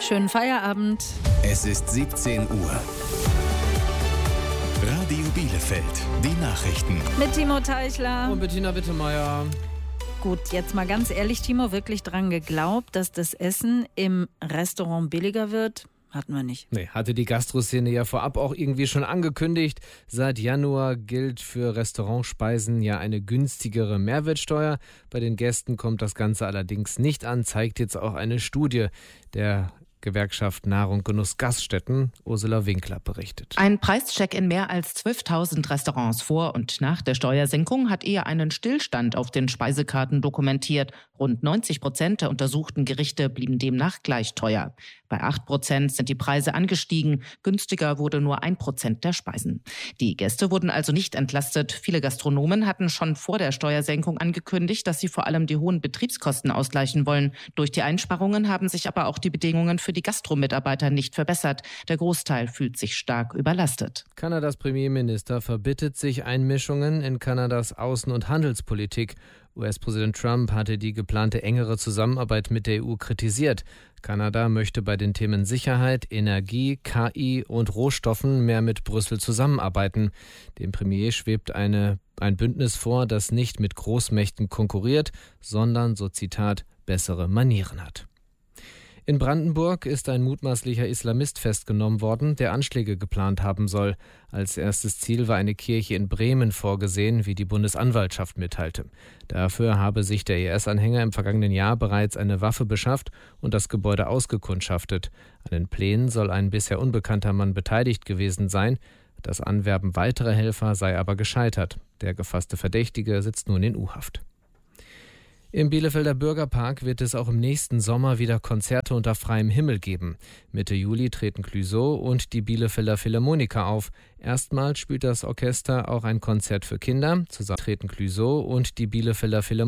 Schönen Feierabend. Es ist 17 Uhr. Radio Bielefeld, die Nachrichten. Mit Timo Teichler. Und Bettina Wittemeier. Gut, jetzt mal ganz ehrlich, Timo, wirklich dran geglaubt, dass das Essen im Restaurant billiger wird? Hatten wir nicht. Nee, hatte die Gastroszene ja vorab auch irgendwie schon angekündigt. Seit Januar gilt für Restaurantspeisen ja eine günstigere Mehrwertsteuer. Bei den Gästen kommt das Ganze allerdings nicht an, zeigt jetzt auch eine Studie der Gewerkschaft Nahrung Genuss Gaststätten. Ursula Winkler berichtet. Ein Preischeck in mehr als 12.000 Restaurants vor und nach der Steuersenkung hat eher einen Stillstand auf den Speisekarten dokumentiert. Rund 90% der untersuchten Gerichte blieben demnach gleich teuer. Bei 8% sind die Preise angestiegen. Günstiger wurde nur 1% der Speisen. Die Gäste wurden also nicht entlastet. Viele Gastronomen hatten schon vor der Steuersenkung angekündigt, dass sie vor allem die hohen Betriebskosten ausgleichen wollen. Durch die Einsparungen haben sich aber auch die Bedingungen für die Gastromitarbeiter nicht verbessert. Der Großteil fühlt sich stark überlastet. Kanadas Premierminister verbittet sich Einmischungen in Kanadas Außen- und Handelspolitik. US-Präsident Trump hatte die geplante engere Zusammenarbeit mit der EU kritisiert. Kanada möchte bei den Themen Sicherheit, Energie, KI und Rohstoffen mehr mit Brüssel zusammenarbeiten. Dem Premier schwebt ein Bündnis vor, das nicht mit Großmächten konkurriert, sondern, so Zitat, bessere Manieren hat. In Brandenburg ist ein mutmaßlicher Islamist festgenommen worden, der Anschläge geplant haben soll. Als erstes Ziel war eine Kirche in Bremen vorgesehen, wie die Bundesanwaltschaft mitteilte. Dafür habe sich der IS-Anhänger im vergangenen Jahr bereits eine Waffe beschafft und das Gebäude ausgekundschaftet. An den Plänen soll ein bisher unbekannter Mann beteiligt gewesen sein. Das Anwerben weiterer Helfer sei aber gescheitert. Der gefasste Verdächtige sitzt nun in U-Haft. Im Bielefelder Bürgerpark wird es auch im nächsten Sommer wieder Konzerte unter freiem Himmel geben. Mitte Juli treten Clouseau und die Bielefelder Philharmoniker auf. Erstmals spielt das Orchester auch ein Konzert für Kinder. Zusammen treten Clouseau und die Bielefelder Philharmoniker